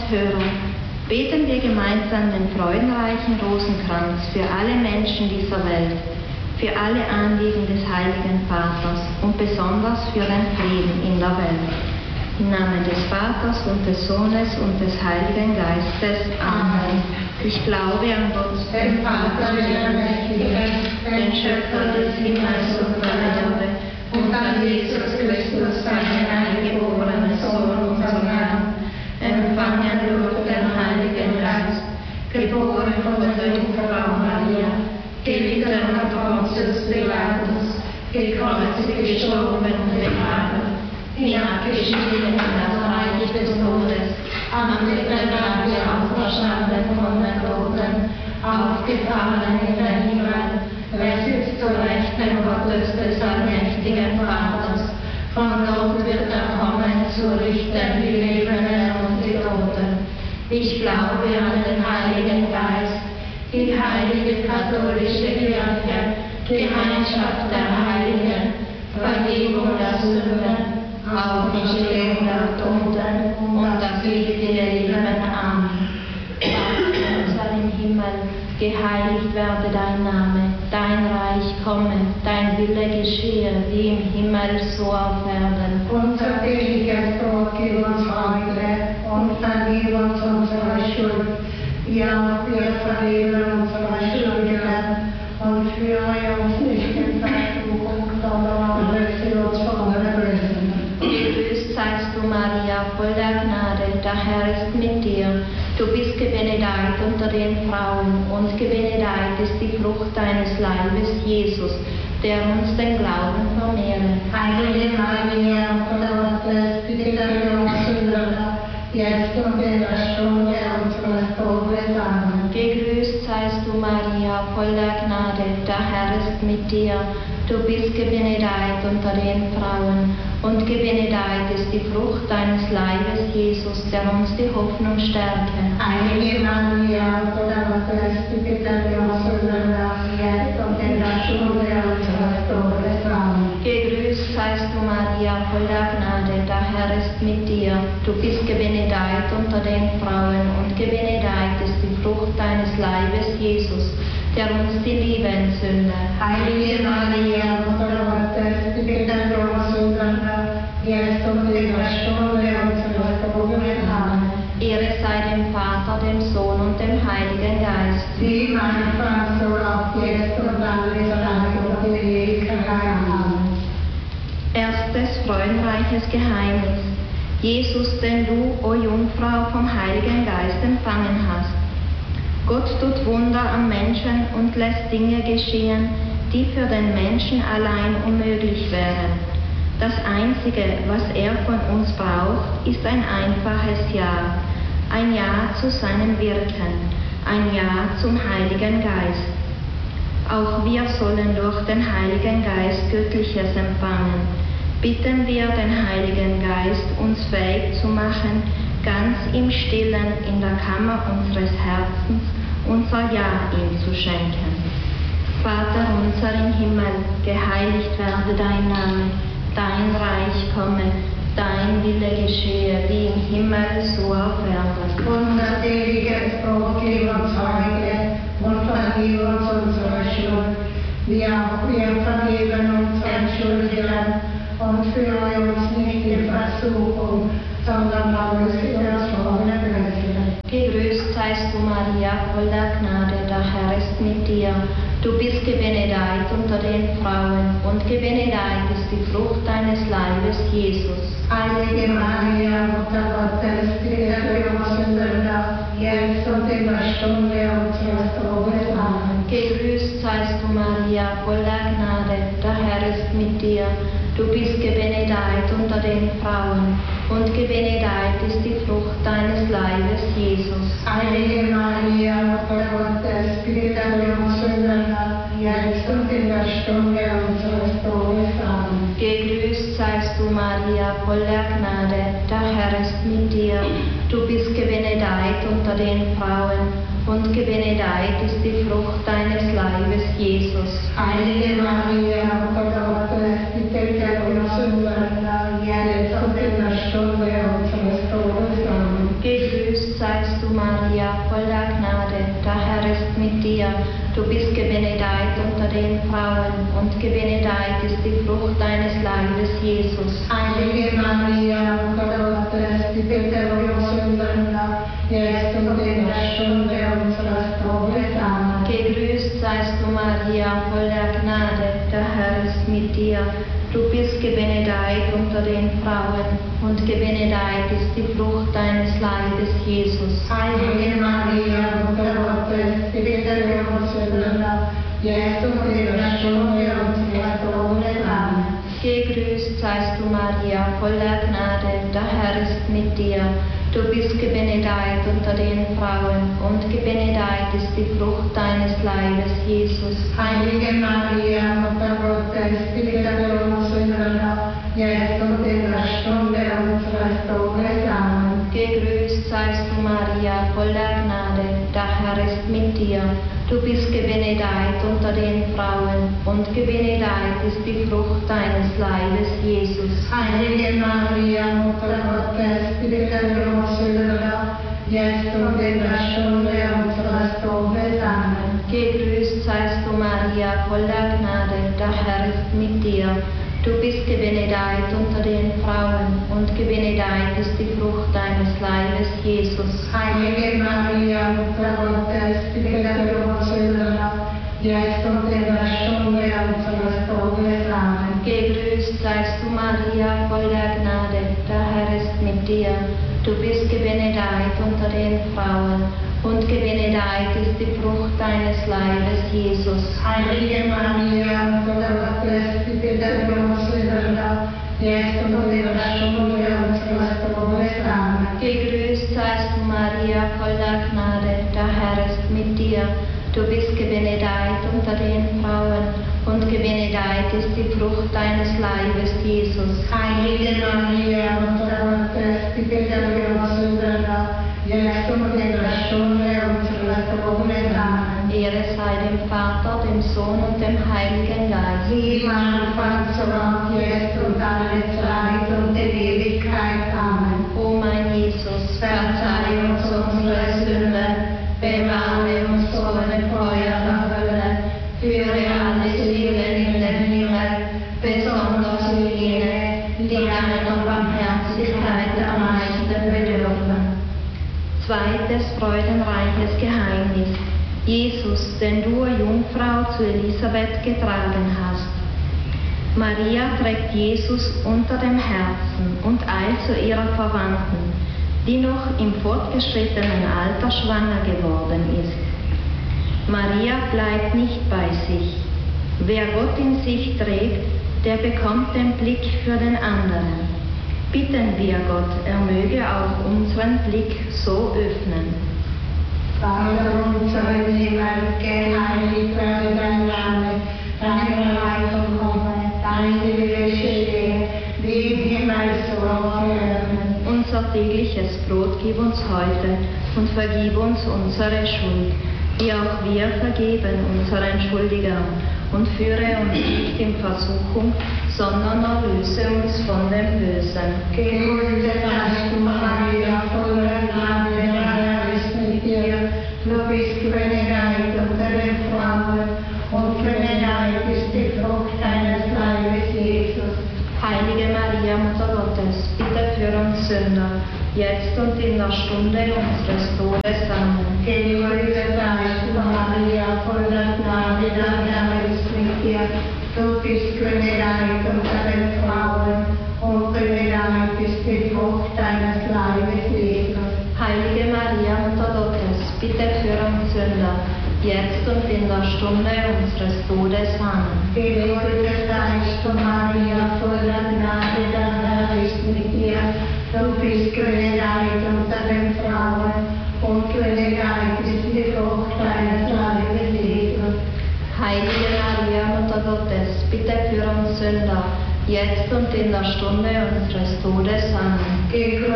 hören. Beten wir gemeinsam den freudenreichen Rosenkranz für alle Menschen dieser Welt, für alle Anliegen des Heiligen Vaters und besonders für den Frieden in der Welt. Im Namen des Vaters und des Sohnes und des Heiligen Geistes. Amen. Ich glaube an Gott, den Vater, den Allmächtigen, den Schöpfer des Himmels und der Erde, und an Jesus Christus, seinen eingeborenen Sohn, unseren Herrn, empfangen durch den Heiligen Geist, geboren von der Jungfrau Maria, gelitten unter Pontius Pilatus, gekreuzigt, gestorben und begraben, hinabgestiegen in das Reich des Todes, am dritten Tage auferstanden von den Toten, aufgefahren in den Himmel, wer sitzt zur Rechten Gottes des allmächtigen Vaters. Von dort wird er kommen, zu richten die Lebenden und die Toten. Ich glaube an den Heiligen Geist, die heilige katholische Kirche, Gemeinschaft der Heiligen, Vergebung der Sünden, Auferstehung der Toten und das ewige Leben. Amen. Vater unser im Himmel, geheiligt werde dein Name, dein Reich komme, dein Wille geschehe, wie im Himmel so auf Erden. Unser tägliches Brot gib uns heute und vergib uns unsere Schuld, wie auch wir vergeben unsere Schuldigen, und führe uns nicht in Versuchung, sondern erlöse uns von der Bösen. Gegrüßt seist du, Maria, voll der Gnade, der Herr ist mit dir. Du bist gebenedeit unter den Frauen, und gebenedeit ist die Frucht deines Leibes, Jesus, der uns den Glauben vermehre. Heilige Maria, Mutter Gottes, bitte für uns Sünder, jetzt und in der Stunde unseres Todes. Amen. Gegrüßt seist du, Maria, voll der Gnade, der Herr ist mit dir. Du bist gebenedeit unter den Frauen, und gebenedeit ist die Frucht deines Leibes, Jesus, der uns die Hoffnung stärke. Heilige Maria, Mutter Gottes, bitte für uns Sünder, jetzt und in der Stunde unseres Todes. Amen. Gegrüßt seist du, Maria, voll der Gnade, der Herr ist mit dir. Du bist gebenedeit unter den Frauen, und gebenedeit ist die Frucht deines Leibes, Jesus, der uns die Liebe entzündet. Heilige Maria, Mutter Gottes, bitte für uns Sünder, jetzt und in der Stunde unseres Todes. Amen. Ehre sei dem Vater, dem Sohn und dem Heiligen Geist. Wie im Anfang, so auch jetzt und alle Tage und in Ewigkeit. Amen. Erstes freudenreiches Geheimnis. Jesus, den du, o Jungfrau, vom Heiligen Geist empfangen hast. Gott tut Wunder am Menschen und lässt Dinge geschehen, die für den Menschen allein unmöglich wären. Das Einzige, was er von uns braucht, ist ein einfaches Ja. Ein Ja zu seinem Wirken, ein Ja zum Heiligen Geist. Auch wir sollen durch den Heiligen Geist Göttliches empfangen. Bitten wir den Heiligen Geist, uns fähig zu machen, ganz im Stillen in der Kammer unseres Herzens unser Ja ihm zu schenken. Vater unser im Himmel, geheiligt werde dein Name, dein Reich komme, dein Wille geschehe, wie im Himmel so auf Erden. Unser tägliches Brot gib uns heute und vergib uns unsere Schuld, wie auch wir vergeben unseren Schuldigern, und führe uns nicht in Versuchung, sondern erlöse uns von der Bösen. Gegrüßt seist du, Maria, voll der Gnade, der Herr ist mit dir. Du bist gebenedeit unter den Frauen, und gebenedeit ist die Frucht deines Leibes, Jesus. Heilige Maria, Mutter Gottes, bitte für uns Sünder, jetzt und in der Stunde unseres Todes. Amen. Gegrüßt seist du, Maria, voll der Gnade, der Herr ist mit dir. Du bist gebenedeit unter den Frauen, und gebenedeit ist die Frucht deines Leibes, Jesus. Heilige Maria, Mutter Gottes, bitte für uns Sünder, jetzt und in der Stunde unseres Todes. Amen. Gegrüßt seist du, Maria, voll der Gnade, der Herr ist mit dir. Du bist gebenedeit unter den Frauen, und gebenedeit ist die Frucht deines Leibes, Jesus. Heilige Maria, Mutter Gottes, bitte für uns Sünder, jetzt und in der Stunde unseres Todes. Amen. Gegrüßt Maria, voll der Gnade, der Herr ist mit dir. Du bist gebenedeit unter den Frauen und gebenedeit ist die Frucht deines Leibes, Jesus. Heilige Maria, Mutter Gottes, bitte für uns Sünder, jetzt und in der Stunde unseres Todes. Amen. Gegrüßt seist du, Maria, voll der Gnade, der Herr ist mit dir. Du bist gebenedeit unter den Frauen und gebenedeit ist die Frucht deines Leibes, Jesus. Heilige Maria, Mutter Gottes, bitte für uns Sünder, jetzt und in der Stunde unseres Todes. Amen. Gegrüßt seist du, Maria, voll der Gnade, der Herr ist mit dir. Du bist gebenedeit unter den Frauen und gebenedeit ist die Frucht deines Leibes, Jesus. Heilige Maria, Mutter Gottes, bitte für uns Sünder, jetzt und in der Stunde unseres Todes. Amen. Gegrüßt seist du, Maria, voll der Gnade, der Herr ist mit dir. Du bist gebenedeit unter den Frauen und gebenedeit ist die Frucht deines Leibes, Jesus. Heilige Maria, Mutter Gottes, bitte für uns Sünder, jetzt und in der Stunde unseres Todes. Amen. Gegrüßt seist du, Maria, voll der Gnade, der Herr ist mit dir. Du bist gebenedeit unter den Frauen und gebenedeit ist die Frucht deines Leibes, Jesus. Heilige Maria, Mutter Gottes, bitte für uns Sünder, jetzt und in der Stunde unseres Todes. Amen. Gegrüßt seist du, Maria, voll der Gnade, der Herr ist mit dir. Du bist gebenedeit unter den Frauen und gebenedeit ist die Frucht deines Leibes, Jesus. Heilige Maria, Mutter Gottes, bitte für uns Sünder, jetzt und in der Stunde unseres Todes. Amen. Gegrüßt seist du, Maria, voll der Gnade, der Herr ist mit dir. Du bist gebenedeit unter den Frauen und gebenedeit ist die Frucht deines Leibes, Jesus. Heilige Maria, Mutter Gottes, bitte für uns Sünder, jetzt und in der Stunde unseres Todes. Amen. Ehre sei dem Vater, dem Sohn und dem Heiligen Geist. Wie im Anfang, so auch jetzt und alle Zeit und in Ewigkeit. Amen. O mein Jesus, verzeih uns unsere Sünden, bewahre uns vor dem Feuer der Hölle, führe alle Seelen in den Himmel, besonders jene, die deiner Barmherzigkeit am meisten bedürfen. Zweites freudenreiches Geheimnis. Jesus, den du, Jungfrau, zu Elisabeth getragen hast. Maria trägt Jesus unter dem Herzen und eilt zu ihrer Verwandten, die noch im fortgeschrittenen Alter schwanger geworden ist. Maria bleibt nicht bei sich. Wer Gott in sich trägt, der bekommt den Blick für den anderen. Bitten wir Gott, er möge auch unseren Blick so öffnen. Vater unser im Himmel, geheiligt werde dein Name, dein Reich komme, dein Wille geschehe, wie im Himmel so auf Erden. Unser tägliches Brot gib uns heute und vergib uns unsere Schuld, wie auch wir vergeben unseren Schuldigern. Und führe uns nicht in Versuchung, sondern erlöse uns von dem Bösen. Gehuldet seist du, Maria, voller Gnade, der Herr ist mit dir. Du bist gebenedeit unter den Frauen und gebenedeit ist die Frucht deines Leibes, Jesus. Heilige Maria, Mutter Gottes, bitte für uns Sünder, jetzt und in der Stunde unseres Todes. Amen. Gehuldet seist du, Maria, voller Gnade, der Herr ist mit dir. Du bist gebenedeit unter den Frauen und gebenedeit ist die Frucht deines Leibes, Jesus. Heilige Maria, Mutter Gottes, bitte für uns Sünder, jetzt und in der Stunde unseres Todes. Amen. Gehuldet seist du, Maria, voller Gnade, der Herr ist mit dir. Du bist gebenedeit unter den Frauen und gebenedeit ist die Frucht deines Leibes, Jesus. Heilige Maria, Mutter Gottes, bitte für uns Sünder, jetzt und in der Stunde unseres Todes. Amen.